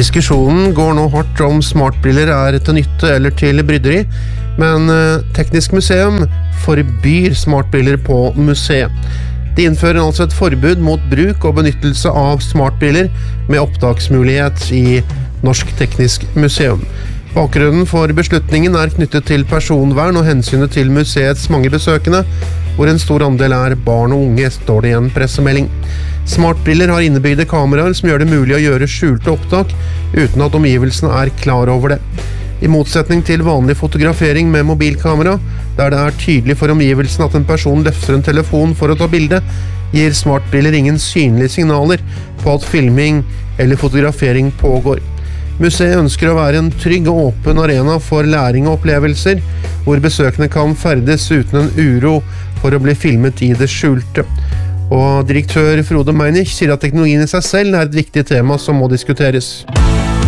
Diskusjonen går nå hardt om smartbriller til nytte eller til bryderi, men Teknisk Museum forbyr smartbriller på museet. De innfører altså et forbud mot bruk og benyttelse av smartbriller med opptaksmulighet i Norsk Teknisk Museum. Bakgrunnen for beslutningen knyttet til personvern og hensynet til museets mange besøkende, hvor en stor andel barn og unge, står det i en pressemelding. Smartbriller har innebygde kameraer som gjør det mulig å gjøre skjulte opptak uten at omgivelsene klar over det. I motsetning til vanlig fotografering med mobilkamera, der det tydelig for omgivelsen at en person løfter en telefon for å ta bilde, gir smartbriller ingen synlige signaler på at filming eller fotografering pågår. Museet ønsker å være en trygg og åpen arena for læring og opplevelser, hvor besøkende kan ferdes uten en uro for å bli filmet i det skjulte. Og direktør Frode Meinich sier at teknologien i seg selv et viktig tema som må diskuteres.